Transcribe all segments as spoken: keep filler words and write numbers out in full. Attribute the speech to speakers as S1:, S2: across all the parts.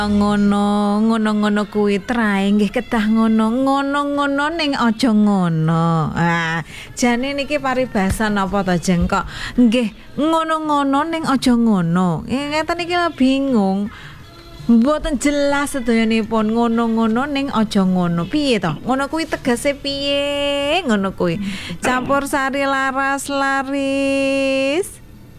S1: ngono ngono-ngono kuwi trae nggih kedah ngono ngono-ngono ning aja ngono. Ah, jane niki paribasan apa to Jeng kok nggih ngono-ngono ning aja ngono. Ngeten iki lho bingung. Mboten jelas sedayanipun ngono-ngono ning aja ngono. Piye to? Ngono kuwi tegese piye? Ngono kuwi. Campur sari laras laris.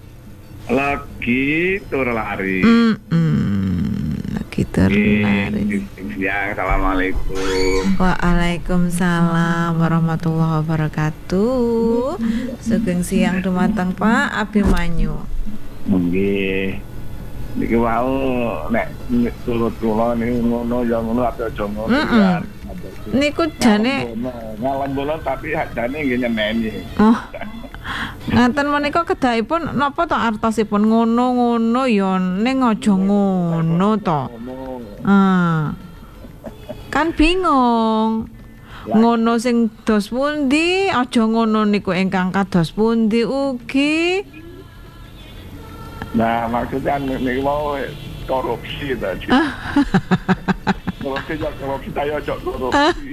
S2: Lagi tur lari.
S1: Mm -mm. Lagi tur lari.
S2: Ya, assalamualaikum.
S1: Waalaikumsalam warahmatullahi wabarakatuh. Sugeng siang dumateng Pak Abimanyu.
S2: Nggih. Niki wau nek turut kula niku ngono ya ngono ape aja ngono.
S1: Niku jane
S2: ngalam-bola tapi jane nggih nyeneni.
S1: Oh. Ngaten menika kedahipun napa to artosipun ngono-ngono ya ning aja ngono to. Ah. Kan bingung. Ngono sing dos pundi, aja ngono niku ingkang kados pundi ugi.
S2: Nah, maksudnya niku mau korupsi tadi. Korupsi ya korupsi tayo aja korupsi.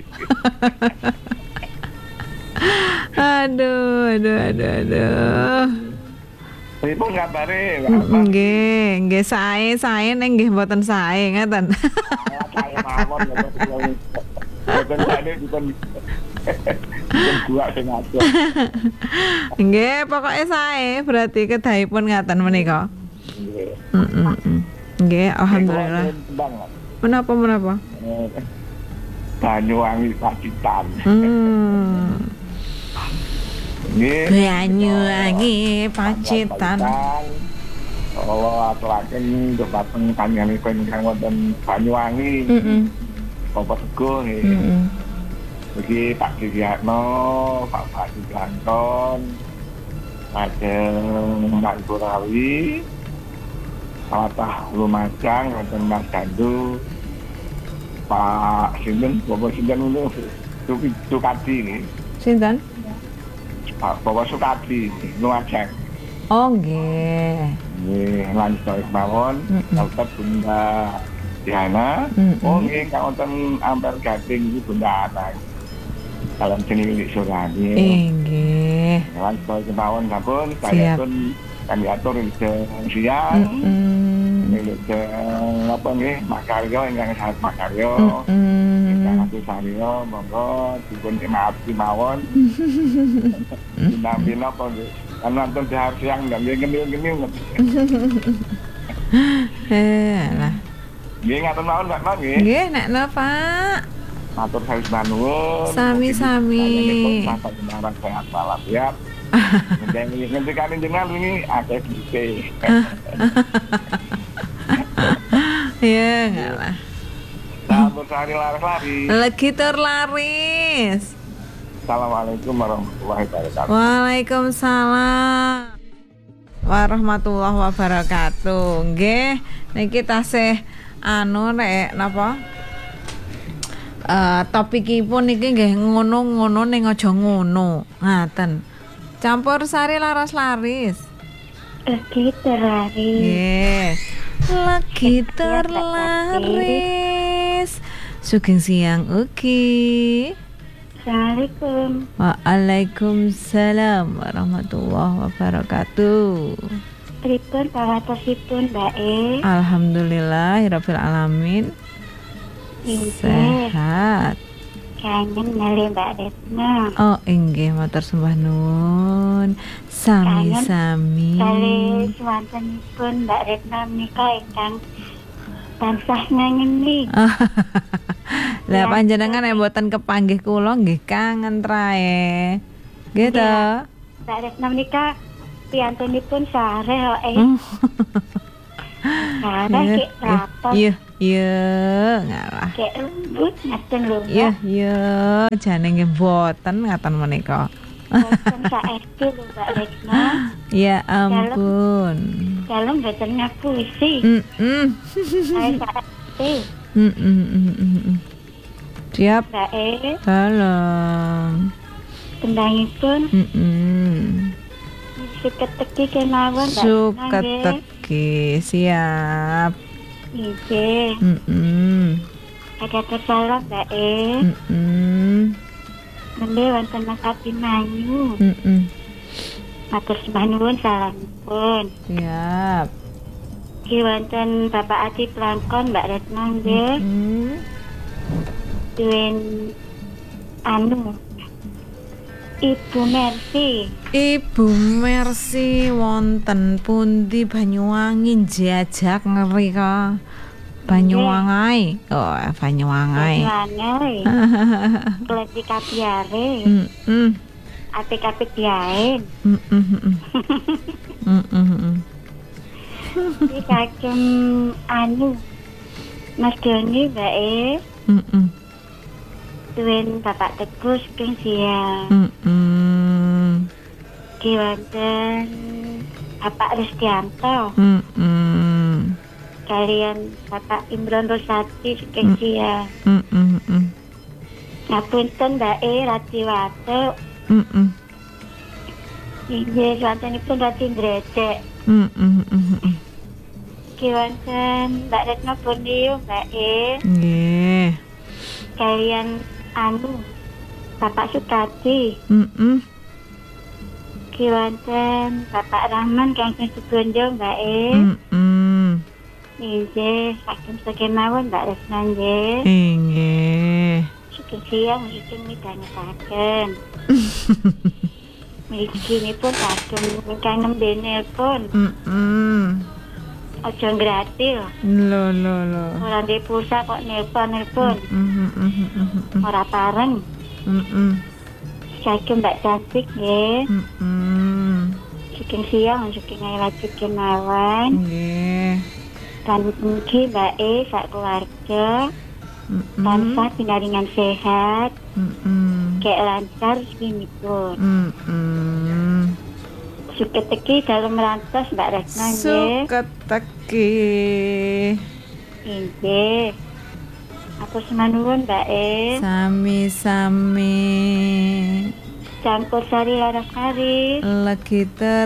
S1: Aduh, aduh, aduh, aduh.
S2: Ibu ngabare,
S1: nggih, nggih sae, sae ning nggih mboten sae ngaten.
S2: Sae mawon mboten sae dipun gua sing ngatur.
S1: Nggih, pokoke sae berarti kedahipun ngaten menika.
S2: Nggih.
S1: Heeh. Nggih, alhamdulillah. Menapa menapa?
S2: Banyuwangi Pacitan.
S1: Hmm.
S2: Nggih.
S1: Banyuwangi Pacitan.
S2: Allah aturaken dhumateng panjenenganipun ingkang wonten Banyuwangi.
S1: Heeh.
S2: Bapak Teguh nggih.
S1: Heeh.
S2: Iki Pak Diwiatno, Pak Badi Blanton, lajeng Mbak Ibu Rawi, Fatah Lumajang, wonten Mas Gandu, Pak Sinten, Bapak Sinten niku Sukadi nggih.
S1: Sinten?
S2: Pak Bapak Sukadi Lumajang.
S1: Oh nggih.
S2: Nggih, lanjut mawon, Bapak Bunda Diana. Oh nggih, kang wonten Ampel Gading iki Bunda Ana. Dalam seni milik Surani.
S1: Nggih.
S2: Lanjut mawon sampun, saya pun kami atur siang. Milik apa nggih, Makaryo ingkang sahat Makaryo. Ingkang ati saryo monggo dipun maafi mawon. Nampi napa nggih? Kan nonton dahar siang nggak ngemil-ngemil.
S1: Eh, lah.
S2: Nggih ngatur mawon Mbak nggih.
S1: Nggih, nek napa?
S2: Matur sawise nuwun.
S1: Sami-sami.
S2: Sampai jenengan sehat walafiat. Ngendikane jenengan ini akeh duwe.
S1: Ya, ngalah.
S2: Sampun sari laris-laris.
S1: Lagi terlaris.
S2: Assalamualaikum warahmatullahi wabarakatuh.
S1: Waalaikumsalam warahmatullahi wabarakatuh. Nggih, niki tasih anu nek napa? Uh, topikipun niki nggih ngono-ngono ning aja ngono. Ngaten. Campur sari laras laris.
S3: Lagi terlaris.
S1: Nggih. Lagi terlaris. Sugeng siang ugi.
S3: Assalamualaikum.
S1: Waalaikumsalam warahmatullahi wabarakatuh.
S3: Pripun kawaosipun Mbak E?
S1: Alhamdulillahirabbil alamin. Sehat.
S3: Kangen nali Mbak Retno.
S1: Oh inggih matur sembah nuwun. Sami-sami.
S3: Kali swantenipun Mbak Retno menika ingkang tansah ngangeni.
S1: Lah panjenengan nek mboten kepanggih kula nggih kangen trae. Nggih to.
S3: Mbak Retno menika piyantunipun sare kok eh. Sare ki rapat.
S1: Iya, iya, ngalah.
S3: Kek lembut ngaten lho.
S1: Iya, iya, jane nggih mboten ngaten menika.
S3: Boten saestu lho Mbak Retno.
S1: Ya ampun.
S3: Dalem boten ngapusi.
S1: Heeh.
S3: Ae saestu.
S1: Heeh. Siap.
S3: Mbak E.
S1: Salam.
S3: Tendangipun.
S1: Heeh.
S3: Suket teki kemawon Mbak.
S1: Suket teki siap.
S3: Ije.
S1: Mm-mm.
S3: Ada tersalah Mbak E.
S1: Mm-mm.
S3: Nembe wonten Mas Abimanyu.
S1: Mm-mm.
S3: Matur sembah nuwun salamipun.
S1: Siap.
S3: Ki wonten Bapak Adi Plangkon Mbak Retno nggih.
S1: Mm.
S3: Duwen anu Ibu Mercy.
S1: Ibu Mercy wonten pundi Banyuwangi jajak ngeri ka. Banyuwangi. Oh, Banyuwangi.
S3: Banyuwangi. Kleti kapiare.
S1: Heeh.
S3: Apik-apik diaen.
S1: Heeh. Heeh.
S3: Iki kagem anu Mas Doni Mbak E.
S1: Heeh.
S3: Duwen Bapak Tegus ping siang.
S1: Heeh.
S3: Ki wonten Bapak Rustianto.
S1: Heeh.
S3: Kalian Bapak Imron Rosati ping siang.
S1: Heeh.
S3: Ngapunten Mbak E Ratiwate.
S1: Heeh.
S3: Inggih wontenipun Rati Ndrecek.
S1: Heeh.
S3: Ki wonten Mbak Retno Bondio Mbak E.
S1: Nggih.
S3: Kalian anu Bapak Sukadi.
S1: Heeh.
S3: Ki wonten Bapak Rahman Kang Subondo Mbak E.
S1: Heeh.
S3: Inggih saking sekemawon Mbak Retno nggih.
S1: Nggih.
S3: Sugeng siang sugeng midhangetaken. Mliginipun kagem ingkang nembe nelpon.
S1: Heeh.
S3: Aja gratis.
S1: Lho lho lho.
S3: Ora ndek pulsa kok nelpon-nelpon.
S1: Heeh.
S3: Ora pareng.
S1: Heeh.
S3: Saking Mbak Cantik nggih.
S1: Heeh.
S3: Sugeng siang sugeng laju kemawon.
S1: Nggih.
S3: Dan mugi Mbak E sak keluarga
S1: Heeh.
S3: tansah pinaringan sehat,
S1: Heeh.
S3: kek lancar rezinipun.
S1: Heeh.
S3: Suketeki dalam rantos Mbak Retno nggih.
S1: Suketeki.
S3: Inggih. Atur semanungun Mbak E.
S1: Sami-sami.
S3: Campur sari laras-laris.
S1: Lagi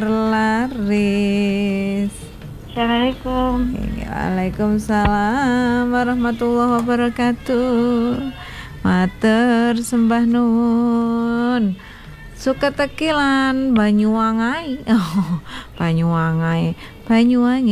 S1: terlaris.
S3: Assalamualaikum.
S1: Waalaikumsalam warahmatullahi wabarakatuh. Matur sembah nuwun. Suketeki lan Banyuwangi. Oh, Banyuwangi. Banyuwangi